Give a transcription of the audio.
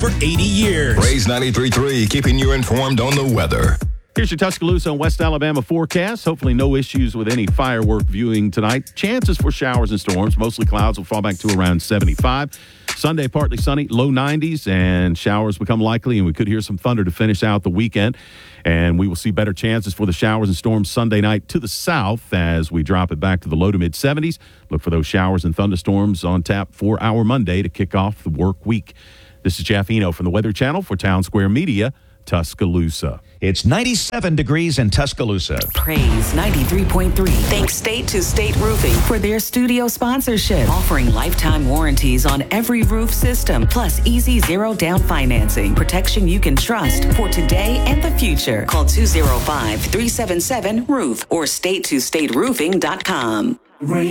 for 80 years. Raise 93.3, keeping you informed on the weather. Here's your Tuscaloosa and West Alabama forecast. Hopefully no issues with any firework viewing tonight. Chances for showers and storms. Mostly clouds will fall back to around 75. Sunday, partly sunny, low 90s, and showers become likely, and we could hear some thunder to finish out the weekend. And we will see better chances for the showers and storms Sunday night to the south as we drop it back to the low to mid 70s. Look for those showers and thunderstorms on tap for our Monday to kick off the work week. This is Jeff Eno from the Weather Channel for Town Square Media, Tuscaloosa. It's 97 degrees in Tuscaloosa. Praise 93.3. Thanks State to State Roofing for their studio sponsorship, offering lifetime warranties on every roof system, plus easy zero down financing, protection you can trust for today and the future. Call 205-377-ROOF or state2stateroofing.com.